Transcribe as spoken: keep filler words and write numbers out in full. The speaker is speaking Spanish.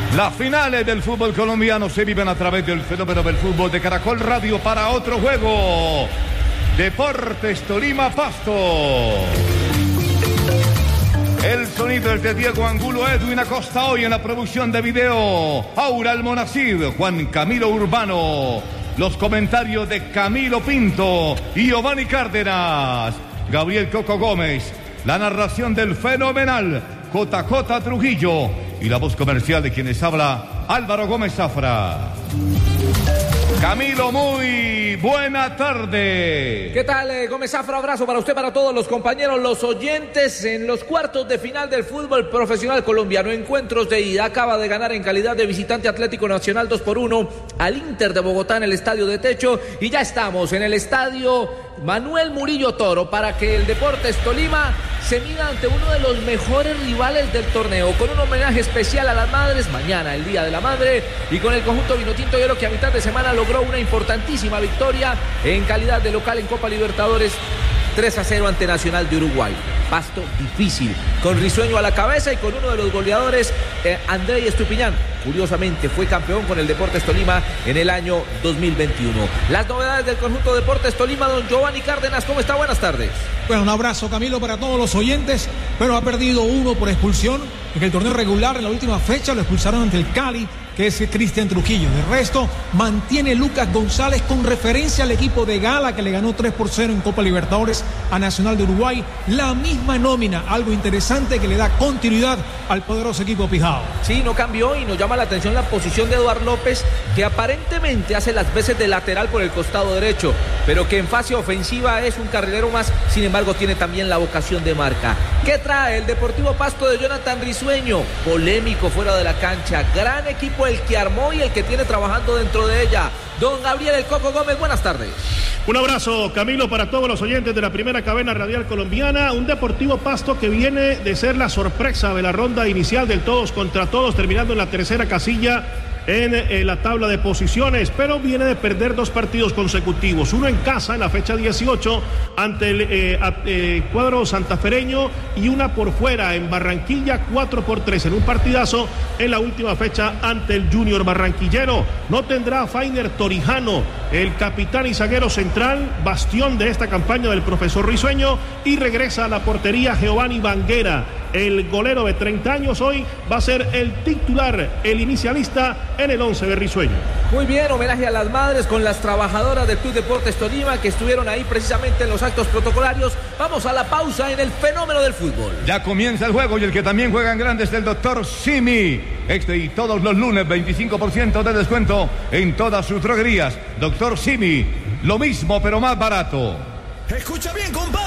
Las finales del fútbol colombiano se viven a través del fenómeno del fútbol de Caracol Radio para otro juego. Deportes Tolima Pasto. El sonido es de Diego Angulo, Edwin Acosta hoy en la producción de video. Aura Almonacid, Juan Camilo Urbano. Los comentarios de Camilo Pinto y Giovanni Cárdenas. Gabriel Coco Gómez. La narración del fenomenal J J Trujillo. Y la voz comercial de quienes habla Álvaro Gómez Zafra. Camilo, muy buena tarde. ¿Qué tal, eh, Gómez Zafra? Abrazo para usted, para todos los compañeros, los oyentes. En los cuartos de final del fútbol profesional colombiano, encuentros de ida, acaba de ganar en calidad de visitante Atlético Nacional dos por uno al Inter de Bogotá en el Estadio de Techo. Y ya estamos en el Estadio Manuel Murillo Toro para que el Deportes Tolima se mida ante uno de los mejores rivales del torneo, con un homenaje especial a las madres, mañana el Día de la Madre, y con el conjunto vinotinto hielo que a mitad de semana logró una importantísima victoria en calidad de local en Copa Libertadores, tres a cero ante Nacional de Uruguay. Pasto difícil, con Risueño a la cabeza y con uno de los goleadores, eh, André Estupiñán. Curiosamente fue campeón con el Deportes Tolima en el año dos mil veintiuno. Las novedades del conjunto Deportes Tolima, don Giovanni Cárdenas, ¿cómo está? Buenas tardes. Bueno, un abrazo, Camilo, para todos los oyentes, pero ha perdido uno por expulsión. En el torneo regular, en la última fecha, lo expulsaron ante el Cali, que es Cristian Trujillo. De resto, mantiene Lucas González con referencia al equipo de Gala, que le ganó tres por cero en Copa Libertadores a Nacional de Uruguay. La misma nómina, algo interesante que le da continuidad al poderoso equipo Pijao. Sí, no cambió y nos llama la atención la posición de Eduardo López, que aparentemente hace las veces de lateral por el costado derecho, pero que en fase ofensiva es un carrilero más, sin embargo tiene también la vocación de marca. ¿Qué trae el Deportivo Pasto de Jonathan Risueño? Polémico fuera de la cancha, gran equipo el que armó y el que tiene trabajando dentro de ella. Don Gabriel El Coco Gómez, buenas tardes. Un abrazo, Camilo, para todos los oyentes de la primera cadena radial colombiana. Un Deportivo Pasto que viene de ser la sorpresa de la ronda inicial del todos contra todos, terminando en la tercera casilla en eh, la tabla de posiciones, pero viene de perder dos partidos consecutivos, uno en casa en la fecha dieciocho ante el eh, eh, cuadro santafereño y una por fuera en Barranquilla, cuatro por tres en un partidazo en la última fecha ante el Junior barranquillero. No tendrá a Fainer Torijano, el capitán y zaguero central, bastión de esta campaña del profesor Risueño, y regresa a la portería Giovanni Banguera. El golero de treinta años hoy va a ser el titular, el inicialista en el once de Risueño. Muy bien, homenaje a las madres con las trabajadoras del Club Deportes Tolima que estuvieron ahí precisamente en los actos protocolarios. Vamos a la pausa en el fenómeno del fútbol. Ya comienza el juego y el que también juega en grande es el doctor Simi. Este y todos los lunes veinticinco por ciento de descuento en todas sus droguerías. doctor Simi, lo mismo pero más barato. Escucha bien, compadre.